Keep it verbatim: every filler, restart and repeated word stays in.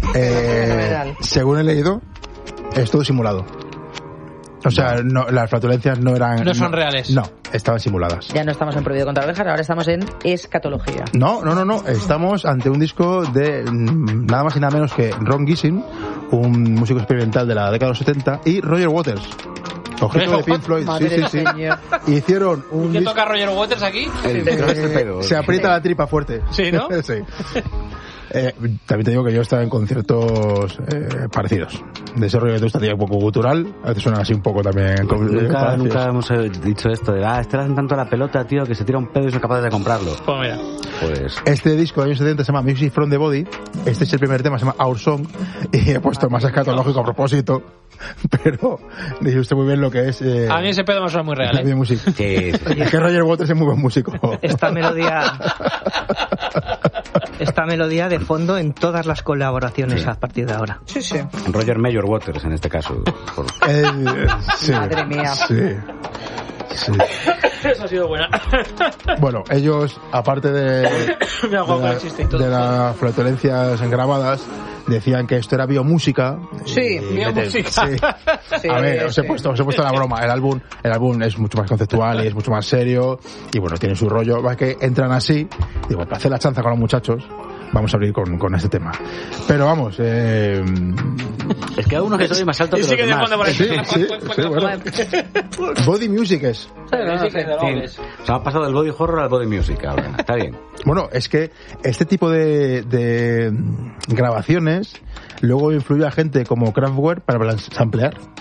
Eh, según he leído, es todo simulado. O sea, no, las flatulencias no eran... No son no, reales. No, estaban simuladas. Ya no estamos en Prohibido contra ovejas, ahora estamos en escatología. No, no, no, no. Estamos ante un disco de mm, nada más y nada menos que Ron Gissing, un músico experimental de la década de los setenta, y Roger Waters. Ojito de Pink Floyd, sí, sí, sí. Hicieron un... ¿Quién toca Roger Waters aquí? El, eh, se aprieta la tripa fuerte. Sí, ¿no? Sí. Eh, también te digo que yo estaba en conciertos eh, parecidos. De ese rollo que tú estás un poco gutural, a veces suena así un poco también. Nunca, nunca hemos dicho esto de, ah, este le hacen tanto a la pelota, tío, que se tira un pedo y son capaces de comprarlo. Pues mira. Pues... Este disco de los años setenta se llama Music from the Body. Este es el primer tema, se llama Our Song. Y he puesto más escatológico a propósito. Pero dice usted muy bien lo que es... Eh, a mí ese pedo me suena muy real. La ¿eh? música. Sí. Es que Roger Waters es muy buen músico. Esta melodía... Esta melodía de fondo en todas las colaboraciones, sí, a partir de ahora. Sí, sí. Roger Mayor Waters en este caso. Por... Eh, sí, Madre mía. Sí. Sí. Eso ha sido buena. Bueno, ellos, aparte de, de, la, de las flatulencias grabadas, decían que esto era biomúsica. Sí, y biomúsica. Sí. Sí, a ver, sí. os he puesto, os he puesto la broma. El álbum, el álbum es mucho más conceptual y es mucho más serio y bueno, tiene su rollo. Va que entran así, digo, para hacer la chanza con los muchachos, vamos a abrir con, con este tema. Pero vamos, eh... es que a uno que soy más alto que los demás. Sí, sí, sí, bueno. Body music es. Sí, se ha pasado del body horror al body music ahora. Está bien. Bueno, es que este tipo de, de grabaciones luego influyó a gente como Kraftwerk para samplear.